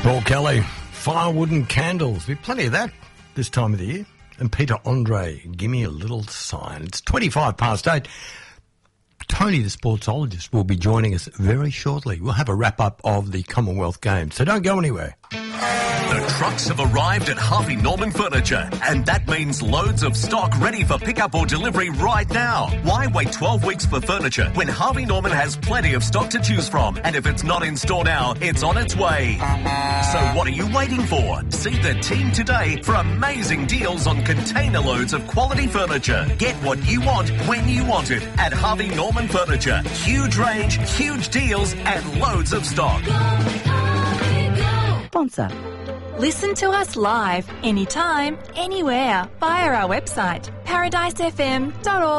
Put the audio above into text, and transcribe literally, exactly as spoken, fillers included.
Paul Kelly, Firewood and Candles. We've plenty of that this time of the year. And Peter Andre, Give Me a Little Sign. It's twenty-five past eight. Tony, the sportsologist, will be joining us very shortly. We'll have a wrap-up of the Commonwealth Games, so don't go anywhere. The trucks have arrived at Harvey Norman Furniture, and that means loads of stock ready for pickup or delivery right now. Why wait twelve weeks for furniture when Harvey Norman has plenty of stock to choose from? And if it's not in store now, it's on its way. So what are you waiting for? See the team today for amazing deals on container loads of quality furniture. Get what you want when you want it at Harvey Norman Furniture. Huge range, huge deals, and loads of stock. Sponsor. Listen to us live, anytime, anywhere, via our website, paradise f m dot org.